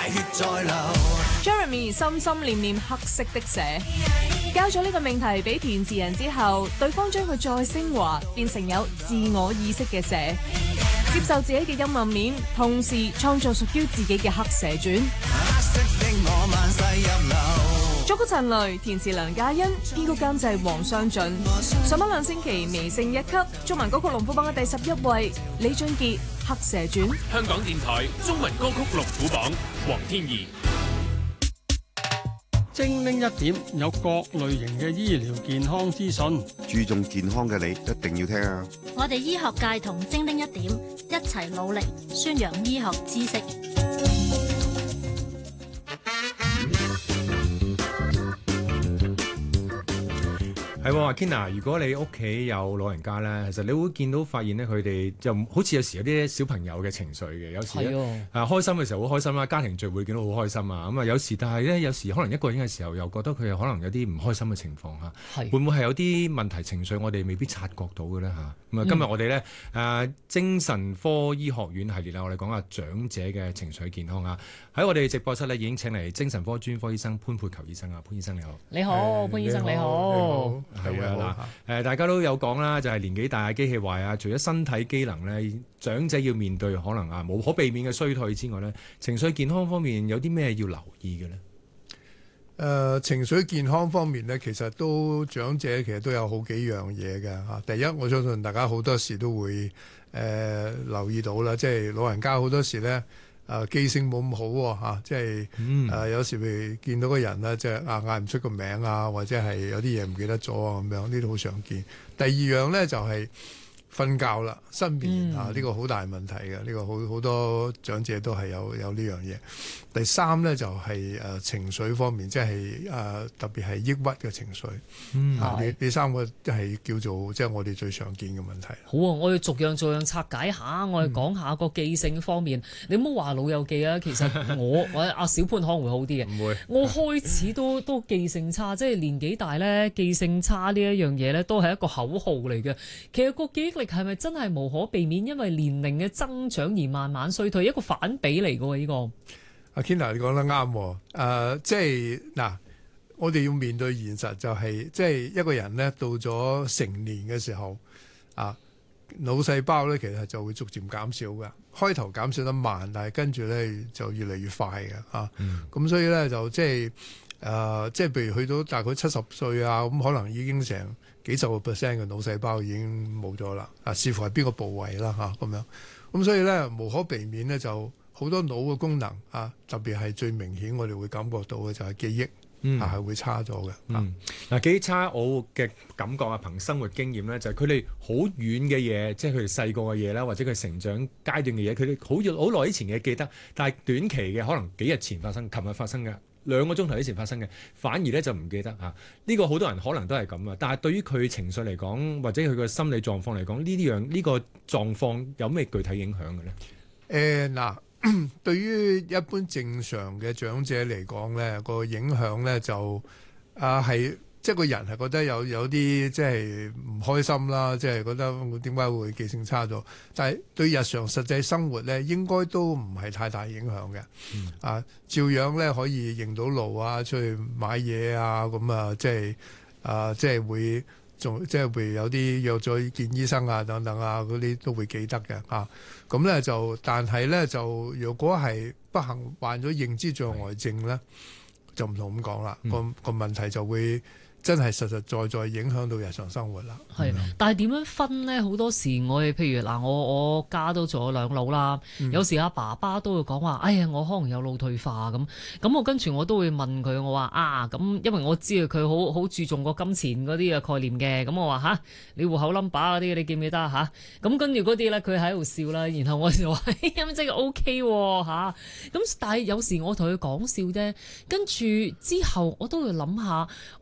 血在流。 Jeremy 心心念念黑色的蛇，交咗呢個命題俾填詞人之後，對方將佢再升華，變成有自我意識嘅蛇，接受自己嘅陰暗面，同時創造屬於自己嘅黑蛇傳。 黑色的我萬世入流。 作曲陳雷，填詞梁嘉欣，編曲監製黃雙俊。上榜2星期微升1級，中文歌曲龍虎榜嘅第11位，李俊傑《黑蛇傳》。 香港電台中文歌曲龍虎榜，黃天怡。 精靈一點，有各類型嘅醫療健康資訊。 注重健康嘅你一定要聽啊！ 我哋醫學界同精靈一點一齊努力，宣揚醫學知識。 係喎，Kina，如果你屋企有老人家咧，其實你會見到發現咧，佢哋就好似有時有啲小朋友嘅情緒嘅，有時開心嘅時候好開心啦，家庭聚會見到好開心啊，咁啊有時，但係咧有時可能一個人嘅時候又覺得佢可能有啲唔開心嘅情況嚇，會唔會係有啲問題情緒我哋未必察覺到嘅咧嚇？咁啊今日我哋咧精神科醫學院系列啦，我哋講下長者嘅情緒健康啊，喺我哋直播室咧已經請嚟精神科專科醫生潘佩球醫生啊，潘醫生你好。 你好，潘醫生你好。 係啊嗱，大家都有講啦，就係年紀大、機器壞啊，除咗身體機能咧，長者要面對可能無可避免嘅衰退之外咧，情緒健康方面有啲咩要留意嘅咧？ 情緒健康方面咧，其實長者其實都有好幾樣嘢嘅嚇。第一，我相信大家好多時都會留意到啦，即係老人家好多時咧。記性冇咁好喎嚇，即係有時譬如見到個人咧，即係嗌唔出個名啊，或者係有啲嘢唔記得咗啊咁樣，呢啲好常見。第二樣咧就係瞓覺啦，失眠啊，呢個好大問題嘅，呢個好多長者都係有呢樣嘢。第三咧就係情緒方面，即係特別係抑鬱嘅情緒。呢三個係叫做即係我哋最常見嘅問題。 好啊，我要逐樣拆解下，我哋講下個記性方面。你唔好話老友記啊，其實我阿小潘可能會好啲嘅。唔會，我開始都記性差，即係年紀大咧，記性差呢一樣嘢咧，都係一個口號嚟嘅。其實個記憶力係咪真係無可避免，因為年齡嘅增長而慢慢衰退，一個反比嚟嘅喎呢個。 阿 Kina 你講得啱，即係嗱，我哋要面對現實就係，即係一個人咧到咗成年嘅時候，腦細胞咧其實就會逐漸減少嘅，開頭減少得慢，但係跟住咧就越嚟越快嘅咁所以咧就即係譬如去到大概70歲啊，咁可能已經成幾十個%嘅腦細胞已經冇咗啦，視乎係邊個部位啦咁樣，咁所以咧無可避免咧就。好多腦嘅功能特別係最明顯，我哋會感覺到嘅就係記憶係會差咗嘅。 嗱，記憶差，我嘅感覺憑生活經驗咧，就係佢哋好遠嘅嘢，即係佢哋細個嘅嘢啦，或者佢成長階段嘅嘢，佢哋好耐以前嘅記得，但係短期嘅可能幾日前發生、琴日發生嘅、2個鐘頭之前發生嘅，反而咧就唔記得嚇。呢個好多人可能都係咁啊，但係對於佢情緒嚟講，或者佢個心理狀況嚟講，呢個狀況有咩具體影響嘅咧？ 對於一般正常嘅長者嚟講咧，個影響咧就係即係個人係覺得有啲即係唔開心啦，即係覺得點解會記性差咗？但係對日常實際生活咧，應該都唔係太大影響嘅。照樣咧可以認到路啊，出去買嘢啊，咁啊即係會。仲即係會有啲約咗見醫生啊等等啊嗰啲都會記得嘅咁咧就但係咧就如果係不幸患咗認知障礙症咧，就唔同咁講啦，個問題就會真係實實在在影響到日常生活啦。 係，但係點樣分呢？好多時我哋譬如我家都做咗兩老啦，有時阿爸爸都會講話，哎呀，我可能有腦退化咁我跟住我都會問佢，我話咁，因為我知道佢好注重個金錢嗰啲嘅概念嘅，咁我話你戶口 number 嗰啲你記唔記得咁跟住嗰啲咧，佢喺度笑啦，然後我就話咁即係 OK 喎但係有時我同佢講笑啫，跟住之後我都會諗下，我有冇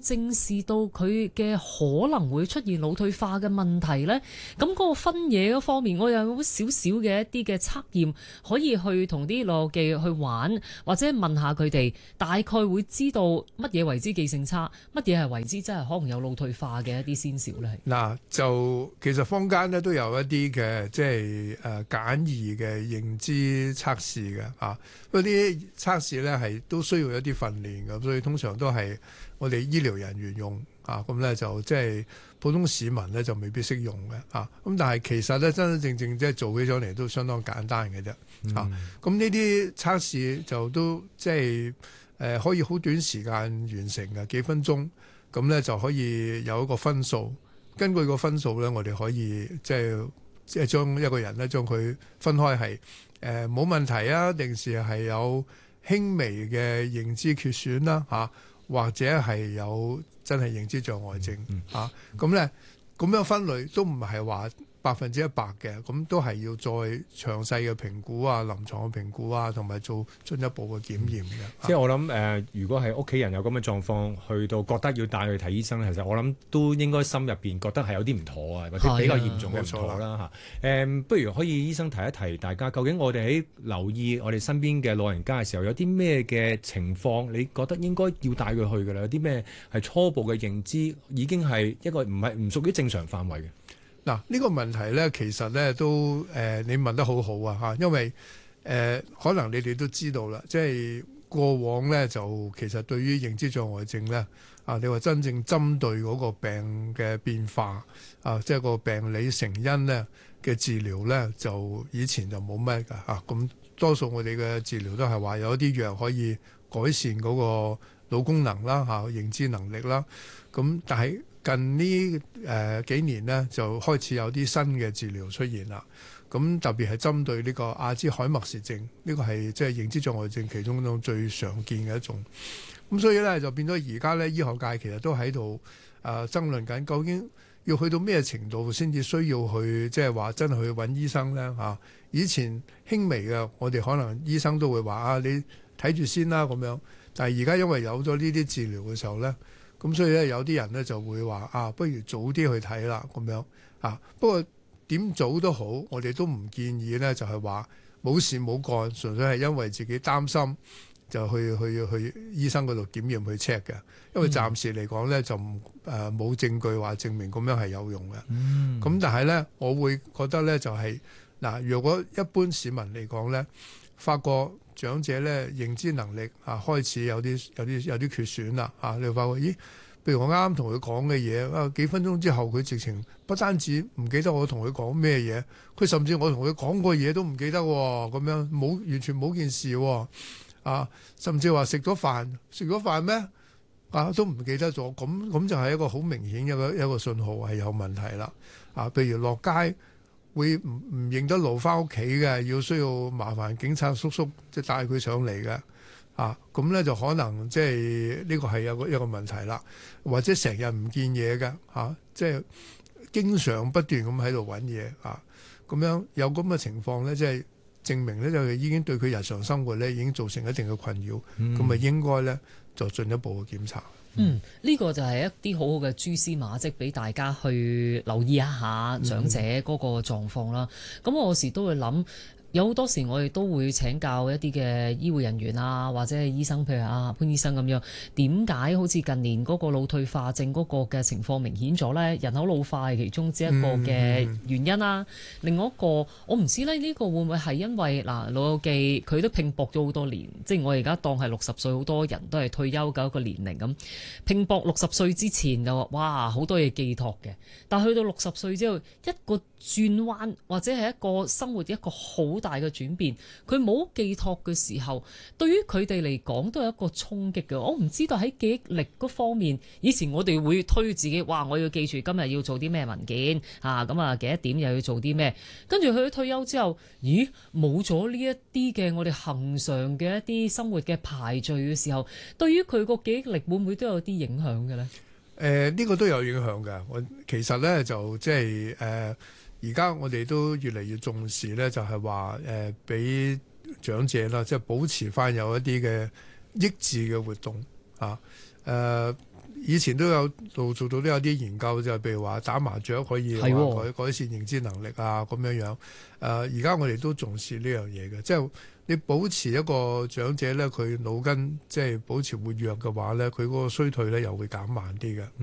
正視到佢嘅可能會出現腦退化嘅問題呢？咁嗰個分野嗰方面，我有少少嘅一啲嘅測驗，可以去同啲老友記去玩，或者問下佢哋，大概會知道乜嘢為之記性差，乜嘢係為之真係可能有腦退化嘅一啲先兆呢？ 嗱，就其實坊間咧都有一啲嘅即係簡易嘅認知測試嘅啊，嗰啲測試咧係都需要一啲訓練嘅，所以通常都係我哋醫療人員用啊，咁咧就即係普通市民咧就未必識用嘅啊，咁但係其實咧真真正正即係做起上嚟都相當簡單嘅啫啊，咁呢啲測試就都即係可以好短時間完成嘅，幾分鐘，咁咧就可以有一個分數。根據個分數咧，我哋可以即係將一個人咧將佢分開係冇問題啊，定係有輕微嘅認知缺損啦嚇，或者係有真係認知障礙症嚇。咁咧咁樣分類都唔係話100%嘅，咁都係要再詳細嘅評估啊、臨床嘅評估啊，同埋做進一步嘅檢驗嘅。 即係我諗如果係屋企人有咁嘅狀況，去到覺得要帶佢去睇醫生咧，其實我諗都應該心入邊覺得係有啲唔妥啊，或者比較嚴重嘅唔妥啦嚇。不如可以醫生提一提大家，究竟我哋喺留意我哋身邊嘅老人家嘅時候，有啲咩嘅情況，你覺得應該要帶佢去㗎啦？有啲咩係初步嘅認知已經係一個唔屬於正常範圍嘅？ 嗱，呢個問題咧，其實咧都你問得好好啊嚇，因為可能你哋都知道啦，即係過往咧就其實對於認知障礙症咧啊，你話真正針對嗰個病嘅變化啊，即係個病理成因咧嘅治療咧，就以前就冇咩㗎嚇，咁多數我哋嘅治療都係話有一啲藥可以改善嗰個腦功能啦嚇，認知能力啦，咁但係近呢幾年呢，就開始有啲新嘅治療出現啦。咁特別係針對呢個阿茲海默氏症，呢個係即係認知障礙症其中一種最常見嘅一種。咁所以咧就變咗而家咧醫學界其實都喺度爭論緊，究竟要去到咩程度先至需要去即係話真係去揾醫生咧嚇？以前輕微嘅，我哋可能醫生都會話啊，你睇住先啦咁樣。但係而家因為有咗呢啲治療嘅時候咧。咁所以咧，有啲人咧就會話啊，不如早啲去睇啦，咁樣啊。不過點早都好，我哋都唔建議咧，就係話冇事冇幹，純粹係因為自己擔心就去醫生嗰度檢驗去 check 嘅。因為暫時嚟講咧就冇證據話證明咁樣係有用嘅。咁但係咧，我會覺得咧就係嗱，如果一般市民嚟講咧，發覺長者咧認知能力開始有啲缺損啦嚇，你會發覺咦？譬如我啱啱同佢講嘅嘢幾分鐘之後佢直情不單止唔記得我同佢講咩嘢，佢甚至我同佢講過嘢都唔記得喎，咁樣完全冇件事喎甚至話食咗飯咩都唔記得咗，咁就係一個好明顯嘅一個信號係有問題啦譬如落街。會唔認得路翻屋企嘅，需要麻煩警察叔叔即係帶佢上嚟嘅咁咧就可能即係呢個係一個問題啦，或者成日唔見嘢嘅即係經常不斷咁喺度揾嘢咁樣有咁嘅情況咧，即係證明咧就已經對佢日常生活咧已經造成一定嘅困擾，咁咪應該咧就進一步嘅檢查。 呢個就係一啲好好嘅蛛絲馬跡俾大家去留意一下長者嗰個狀況啦。咁我有時都會諗。有好多時我哋都會請教一啲嘅醫護人員啊，或者係醫生，譬如潘醫生咁樣，點解好似近年嗰個腦退化症嗰個嘅情況明顯咗呢？人口老化係其中之一個嘅原因啦。另外一個我唔知呢個會唔會係因為老友記佢都拼搏咗好多年，即係我而家當係60歲，好多人都係退休嘅一個年齡咁，拼搏60歲之前就話哇好多嘢寄託嘅，但去到60歲之後一個轉彎或者係一個生活一個好大嘅轉變，佢冇寄託嘅時候，對於佢哋嚟講都係一個衝擊嘅。我唔知道喺記憶力嗰方面，以前我哋會推自己，哇！我要記住今日要做啲咩文件咁啊幾多點又要做啲咩，跟住去退休之後，咦冇咗呢一啲嘅我哋恆常嘅一啲生活嘅排序嘅時候，對於佢個記憶力會唔會都有啲影響嘅咧？ 呢個都有影響嘅。我其實咧就即係而家我哋都越嚟越重視咧，就係話俾長者啦，即係保持翻有一啲嘅益智嘅活動以前都有陸續都有啲研究，就係譬如話打麻雀可以改善認知能力啊咁樣樣。而家我哋都重視呢樣嘢嘅，即係你保持一個長者咧，佢腦筋即係保持活躍嘅話咧，佢嗰個衰退咧又會減慢啲嘅。